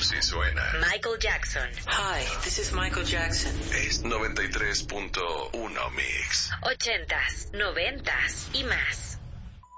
Así suena Michael Jackson. Hi, this is Michael Jackson. es 93.1 Mix. 80s, 90s y más.